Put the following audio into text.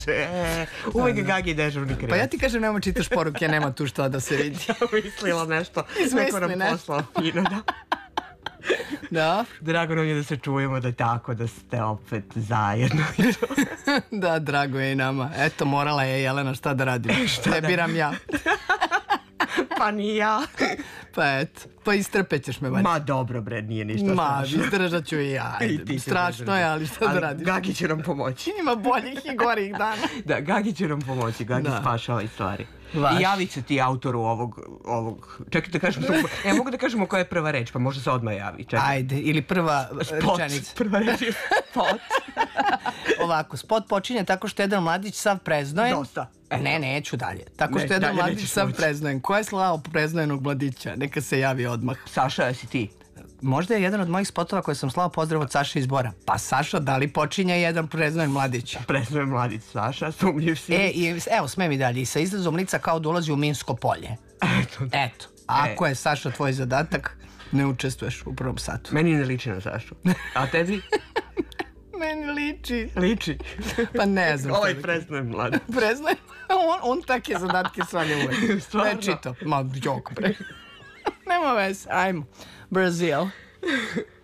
Uvijek Gagi dežurni kreac. Pa ja ti kažem, nema čitaš poruke, nema tu što da se vidi. Mislila nešto. Izmisli Neko nam nešto. poslao fino, da. Da, Drago nam je da se čujemo, da je tako, da ste opet zajedno. da, drago je i nama. Eto, morala je Jelena, šta da radim? Ne biram ja. Pa ni ja. Pa eto, pa istrpet ćeš me valjda. Ma dobro bre, nije ništa Ma, strašno. izdržat ću i ja. I ti ćeš Strašno je, ali šta da radiš? Gagi će nam pomoći. Ima boljih i gorih dana. Da, Gagi će nam pomoći, Gagi Da. spašava i stvari. Vaš. I javi se ti autoru ovog... Čekaj da kažemo, mogu da kažemo koja je prva reč, pa možda se odmah javi. Čekaj. Ajde, ili prva Spot. rečenica. Prva reč je spot. Ovako, spot počinje tako što jedan mladić sav preznojen. Dosta. Ne, neću dalje. Tako što Ne, jedan dalje mladić nećeš sav moći. preznojen. Ko je slao preznojenog mladića? Neka se javi odmah. Saša, jesi ti? Možda je jedan od mojih spotova koje sam slao pozdrav od Saše iz Bora. Pa Saša, da li počinje jedan preznojen mladić? Preznoje mladić Saša, sumnjiv si. Evo, sme mi dalje. I sa izrazom lica kao da ulazi u minsko polje. Eto. Ako je Saša tvoj zadatak, ne učestvuješ u prvom satu. Meni ne liči na Sašu. A tebi? Meni liči. Liči. Pa ne znam. Ovaj preznoje mladić. Preznojen. On takve zadatke svalja uvek. Stvarno? Ne čito. Ma, jok bre. Nema veze. Ajmo. Brazil.